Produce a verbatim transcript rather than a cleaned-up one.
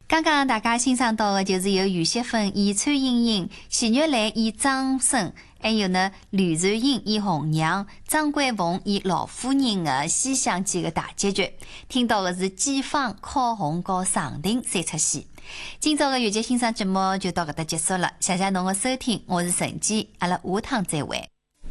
刚刚大家欣赏到的就是由余雪芬演崔莺莺、徐月兰演张生，还有呢吕瑞英演红娘、张桂凤演老夫人的《西厢记》的大结局。听到的是季芳、烤红和常婷三出戏。今朝的粵劇欣賞節目就到搿搭結束了，謝謝侬的收聽，我是陳姬，阿拉下趟再會。